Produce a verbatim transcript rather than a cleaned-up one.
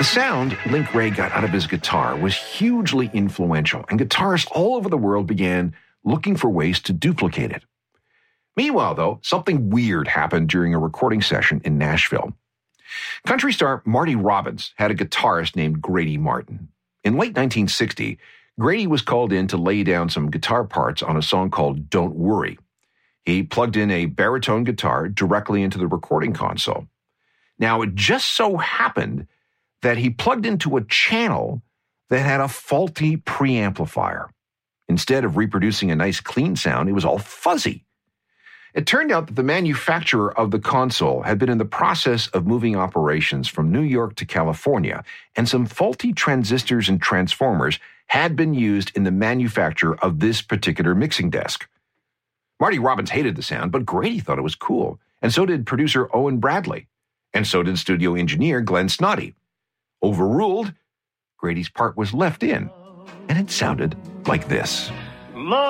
The sound Link Wray got out of his guitar was hugely influential, and guitarists all over the world began looking for ways to duplicate it. Meanwhile, though, something weird happened during a recording session in Nashville. Country star Marty Robbins had a guitarist named Grady Martin. In late nineteen sixty, Grady was called in to lay down some guitar parts on a song called Don't Worry. He plugged in a baritone guitar directly into the recording console. Now, it just so happened that he plugged into a channel that had a faulty preamplifier. Instead of reproducing a nice clean sound, it was all fuzzy. It turned out that the manufacturer of the console had been in the process of moving operations from New York to California, and some faulty transistors and transformers had been used in the manufacture of this particular mixing desk. Marty Robbins hated the sound, but Grady thought it was cool, and so did producer Owen Bradley, and so did studio engineer Glenn Snoddy. Overruled, Grady's part was left in, and it sounded like this.